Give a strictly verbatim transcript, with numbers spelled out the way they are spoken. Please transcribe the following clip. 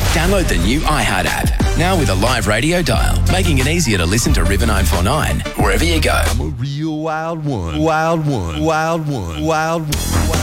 Download the new iHeart app, now with a live radio dial, making it easier to listen to River nine four nine wherever you go. I'm a real wild one, wild one, wild one, wild one.